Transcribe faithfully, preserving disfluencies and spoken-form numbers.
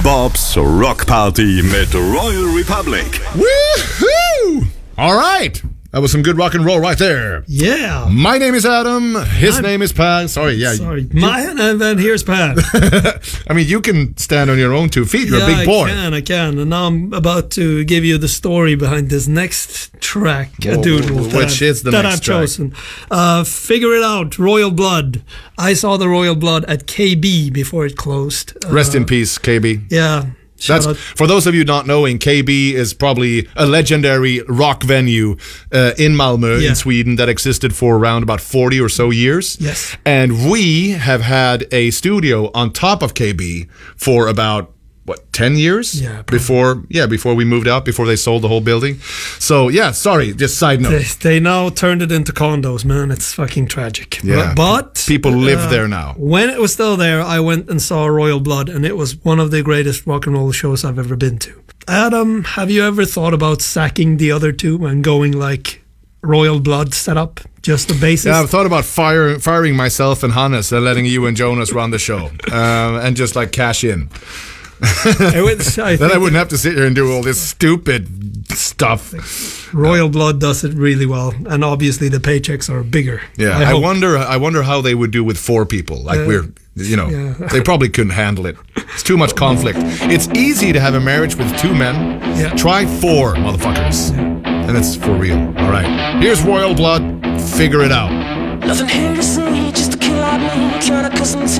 Bobs Rock Party mit Royal Republic. Woohoo! All right. That was some good rock and roll right there. Yeah. My name is Adam. His I'm, name is Pat. Sorry, yeah. Sorry. My, and then here's Pat. I mean, you can stand on your own two feet. You're yeah, a big boy. I can, I can. And now I'm about to give you the story behind this next track, Whoa, Doodle, which that, is the that next I've track? chosen. Uh, figure it out. Royal Blood. I saw the Royal Blood at K B before it closed. Uh, Rest in peace, K B. Yeah. Shout That's out. for those of you not knowing. K B is probably a legendary rock venue uh, in Malmö, Yeah. in Sweden, that existed for around about forty or so years. Yes. And we have had a studio on top of K B for about what ten years? Yeah, probably. Before yeah, before we moved out, before they sold the whole building. So yeah, sorry. Just side note. They, they now turned it into condos, man. It's fucking tragic. Yeah. But People live uh, there now. When it was still there, I went and saw Royal Blood, and it was one of the greatest rock and roll shows I've ever been to. Adam, have you ever thought about sacking the other two and going like Royal Blood setup, just the basis? Yeah, I've thought about fire, firing myself and Hannes and letting you and Jonas run the show, um, and just like cash in. It was, I Then I think wouldn't have to sit here and do all this stupid stuff. Royal Blood does it really well, and obviously the paychecks are bigger. Yeah, I, I, hope. wonder. I wonder how they would do with four people. Like Uh, we're, you know, yeah. they probably couldn't handle it. It's too much conflict. It's easy to have a marriage with two men. Yeah. Try four, motherfuckers, and it's for real. All right, here's Royal Blood. Figure it out. Nothing here to see, just a kill out me, trying to cause some